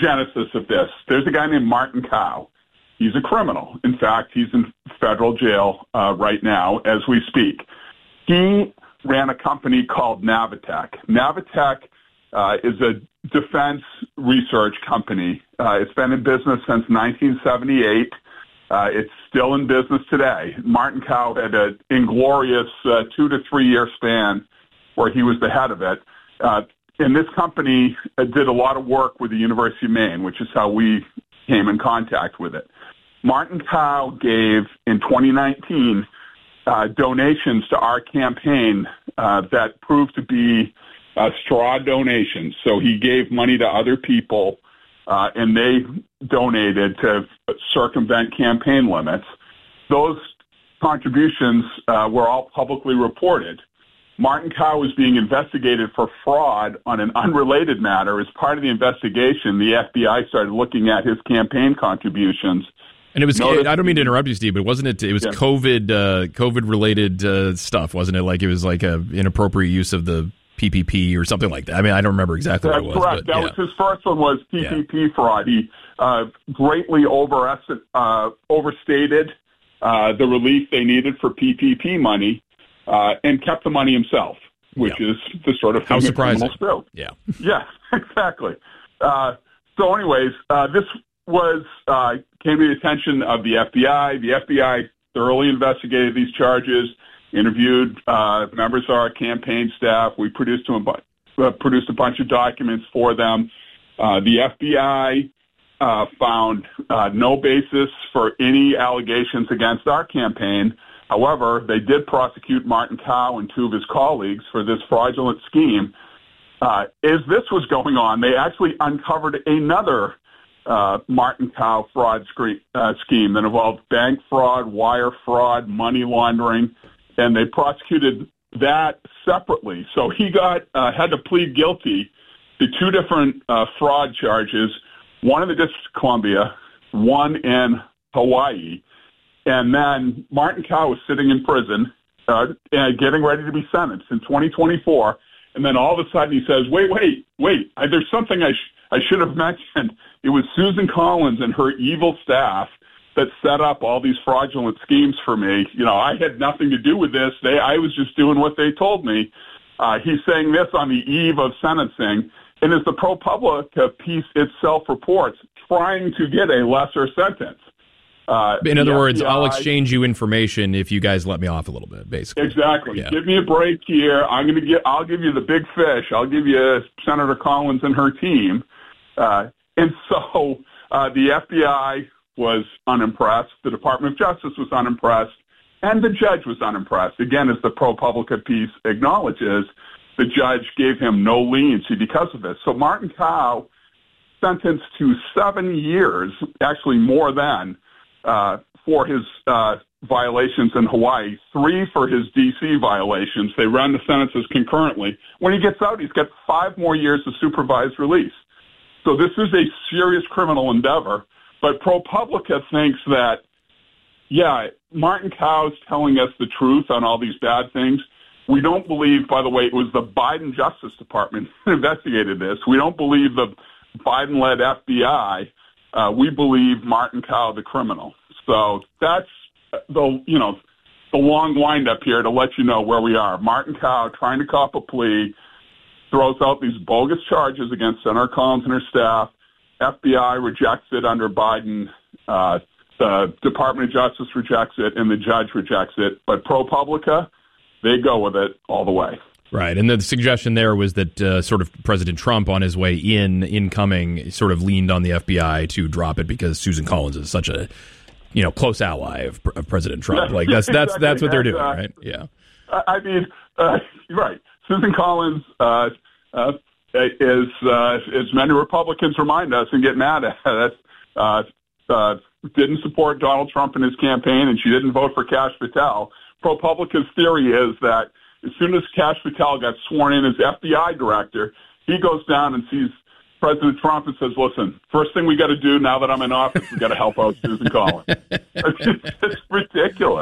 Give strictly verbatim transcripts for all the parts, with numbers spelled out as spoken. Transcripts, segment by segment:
genesis of this. There's a guy named Martin Kao. He's a criminal. In fact, he's in federal jail uh, right now as we speak. He ran a company called Navitech. Navitech uh, is a defense research company. Uh, it's been in business since nineteen seventy-eight. Uh, it's still in business today. Martin Kao had an inglorious uh, two to three year span where he was the head of it. Uh, and this company uh, did a lot of work with the University of Maine, which is how we came in contact with it. Martin Kao gave, in twenty nineteen, uh, donations to our campaign uh, that proved to be uh, straw donations. So he gave money to other people, uh, and they donated to circumvent campaign limits. Those contributions uh, were all publicly reported. Martin Kao was being investigated for fraud on an unrelated matter. As part of the investigation, the F B I started looking at his campaign contributions. And it was, Notice, I don't mean to interrupt you, Steve, but wasn't it, it was yeah. COVID, uh, COVID-related uh, stuff, wasn't it? Like it was like a inappropriate use of the P P P or something like that. I mean, I don't remember exactly That's what it was. correct. But, that yeah. was his first one was P P P yeah. fraud. He uh, greatly over, uh, overstated uh, the relief they needed for P P P money uh, and kept the money himself, which yeah. is the sort of thing How surprising. criminals do. Yeah. Yeah, exactly. Uh, so anyways, uh, this was uh, came to the attention of the F B I. The F B I thoroughly investigated these charges, interviewed uh, members of our campaign staff. We produced a, uh, produced a bunch of documents for them. Uh, the F B I uh, found uh, no basis for any allegations against our campaign. However, they did prosecute Martin Kao and two of his colleagues for this fraudulent scheme. Uh, as this was going on, they actually uncovered another Uh, Martin Kao fraud scre- uh, scheme that involved bank fraud, wire fraud, money laundering, and they prosecuted that separately. So he got uh, had to plead guilty to two different uh, fraud charges, one in the District of Columbia, one in Hawaii, and then Martin Kao was sitting in prison uh, and getting ready to be sentenced in twenty twenty-four, and then all of a sudden he says, wait, wait, wait, I, there's something I sh- I should have mentioned. It was Susan Collins and her evil staff that set up all these fraudulent schemes for me. You know, I had nothing to do with this. They, I was just doing what they told me. Uh, he's saying this on the eve of sentencing. And as the ProPublica piece itself reports, trying to get a lesser sentence. Uh, In other words, F B I, I'll exchange you information if you guys let me off a little bit, basically. Exactly. Yeah. Give me a break here. I'm going to get. I'll give you the big fish. I'll give you Senator Collins and her team. Uh, and so uh, the F B I was unimpressed. The Department of Justice was unimpressed. And the judge was unimpressed. Again, as the ProPublica piece acknowledges, the judge gave him no leniency because of this. So Martin Kao, sentenced to seven years, actually more than, uh, for his uh, violations in Hawaii, three for his D C violations. They run the sentences concurrently. When he gets out, he's got five more years of supervised release. So this is a serious criminal endeavor. But ProPublica thinks that, yeah, Martin Kao's telling us the truth on all these bad things. We don't believe, by the way, it was the Biden Justice Department that investigated this. We don't believe the Biden-led F B I. Uh, we believe Martin Kao, the criminal. So that's the, you know, the long wind-up here to let you know where we are. Martin Kao trying to cop a plea, throws out these bogus charges against Senator Collins and her staff. F B I rejects it under Biden. Uh, the Department of Justice rejects it, and the judge rejects it. But ProPublica, they go with it all the way. Right, and the suggestion there was that uh, sort of President Trump, on his way in, incoming, sort of leaned on the F B I to drop it because Susan Collins is such a, you know, close ally of, of President Trump. Like that's that's exactly. that's what they're doing, uh, right? Yeah. I mean, uh, right. Susan Collins uh, uh, is, uh, as many Republicans remind us and get mad at us, uh, uh, didn't support Donald Trump in his campaign, and she didn't vote for Kash Patel. ProPublica's theory is that as soon as Kash Patel got sworn in as F B I director, he goes down and sees President Trump and says, listen, first thing we got to do now that I'm in office, we got to help out Susan Collins. It's, it's ridiculous.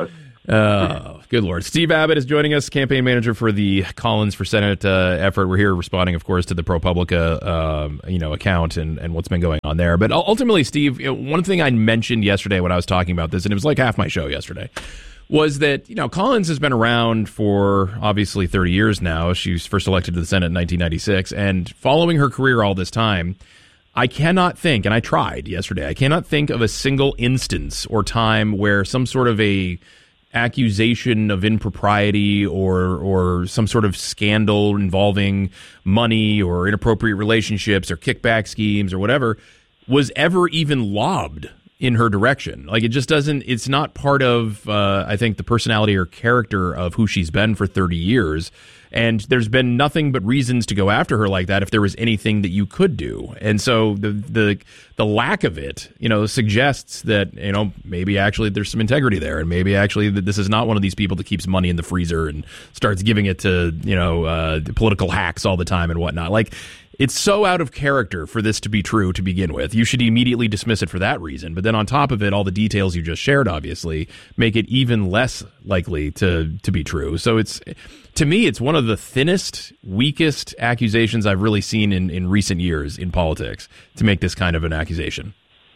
Uh, good Lord. Steve Abbott is joining us, campaign manager for the Collins for Senate uh, effort. We're here responding, of course, to the ProPublica um, you know, account and, and what's been going on there. But ultimately, Steve, you know, one thing I mentioned yesterday when I was talking about this, and it was like half my show yesterday, was that, you know, Collins has been around for obviously thirty years now. She was first elected to the Senate in nineteen ninety-six. And following her career all this time, I cannot think, and I tried yesterday, I cannot think of a single instance or time where some sort of a accusation of impropriety or or some sort of scandal involving money or inappropriate relationships or kickback schemes or whatever was ever even lobbed in her direction. Like, it just doesn't, it's not part of, uh, I think, the personality or character of who she's been for thirty years. And there's been nothing but reasons to go after her like that if there was anything that you could do. And so the the the lack of it, you know, suggests that, you know, maybe actually there's some integrity there, and maybe actually that this is not one of these people that keeps money in the freezer and starts giving it to, you know, uh, political hacks all the time and whatnot. Like, it's so out of character for this to be true to begin with. You should immediately dismiss it for that reason. But then on top of it, all the details you just shared, obviously, make it even less likely to, to be true. So it's, to me, it's one of the thinnest, weakest accusations I've really seen in, in recent years in politics to make this kind of an accusation.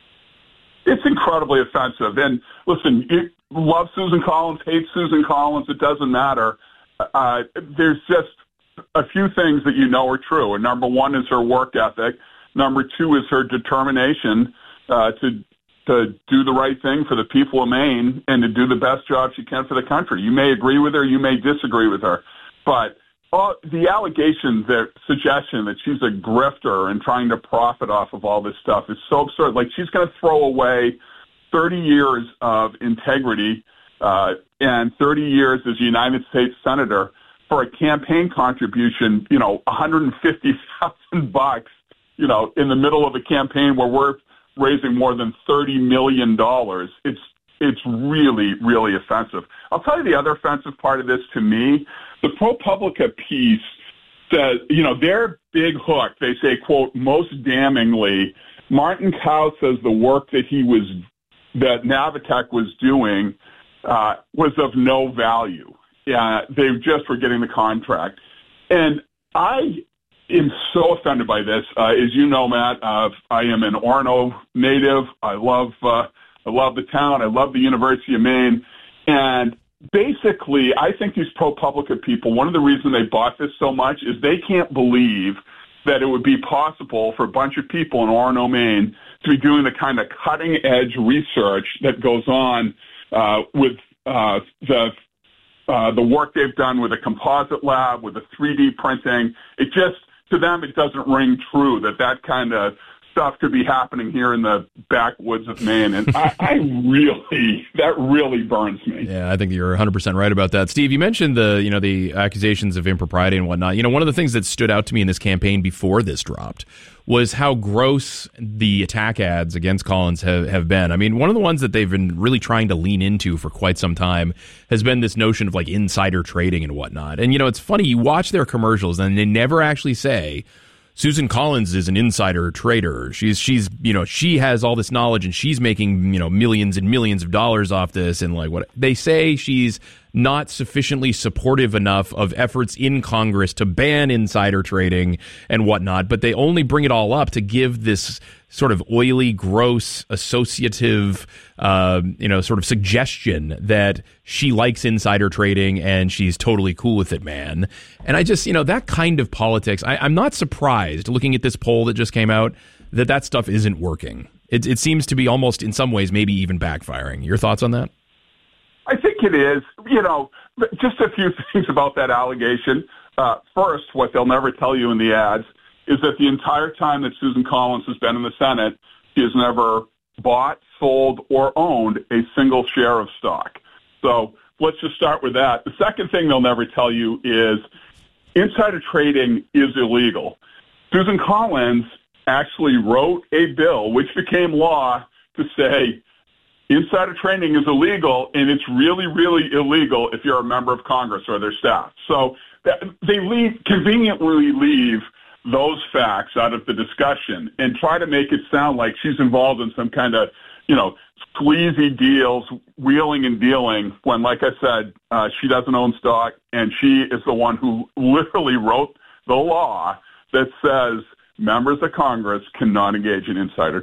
It's incredibly offensive. And listen, you love Susan Collins, hate Susan Collins, it doesn't matter. Uh, there's just a few things that you know are true. And number one is her work ethic. Number two is her determination uh, to to do the right thing for the people of Maine and to do the best job she can for the country. You may agree with her, you may disagree with her, but all, the allegation, the suggestion that she's a grifter and trying to profit off of all this stuff is so absurd. Like, she's going to throw away thirty years of integrity uh, and thirty years as a United States Senator for a campaign contribution, you know, one hundred fifty thousand bucks, you know, in the middle of a campaign where we're raising more than thirty million dollars. It's, it's really, really offensive. I'll tell you the other offensive part of this to me. The ProPublica piece says, you know, their big hook, they say, quote, most damningly, Martin Kao says the work that he was, that Navitech was doing uh, was of no value. Yeah, they just were getting the contract. And I am so offended by this. Uh, as you know, Matt, uh, I am an Orono native. I love, uh, I love the town. I love the University of Maine. And basically, I think these ProPublica people, one of the reasons they bought this so much is they can't believe that it would be possible for a bunch of people in Orono, Maine to be doing the kind of cutting-edge research that goes on uh, with uh, the Uh, the work they've done with a composite lab, with the three D printing. It just, to them, it doesn't ring true that that kind of stuff could be happening here in the backwoods of Maine. And I, I really, that really burns me. Yeah, I think you're one hundred percent right about that. Steve, you mentioned the, you know, the accusations of impropriety and whatnot. You know, one of the things that stood out to me in this campaign before this dropped was how gross the attack ads against Collins have, have been. I mean, one of the ones that they've been really trying to lean into for quite some time has been this notion of like insider trading and whatnot. And, you know, it's funny, you watch their commercials and they never actually say, Susan Collins is an insider trader. She's, she's, you know, she has all this knowledge and she's making, you know, millions and millions of dollars off this. And like what they say, she's not sufficiently supportive enough of efforts in Congress to ban insider trading and whatnot. But they only bring it all up to give this sort of oily, gross, associative, uh, you know, sort of suggestion that she likes insider trading and she's totally cool with it, man. And I just, you know, that kind of politics, I, I'm not surprised looking at this poll that just came out that that stuff isn't working. It, it seems to be almost in some ways maybe even backfiring. Your thoughts on that? I think it is. You know, just a few things about that allegation. Uh, first, what they'll never tell you in the ads is that the entire time that Susan Collins has been in the Senate, she has never bought, sold, or owned a single share of stock. So let's just start with that. The second thing they'll never tell you is insider trading is illegal. Susan Collins actually wrote a bill which became law to say insider trading is illegal, and it's really, really illegal if you're a member of Congress or their staff. So they leave, conveniently leave those facts out of the discussion and try to make it sound like she's involved in some kind of, you know, sleazy deals, wheeling and dealing, when, like I said, uh, she doesn't own stock, and she is the one who literally wrote the law that says members of Congress cannot engage in insider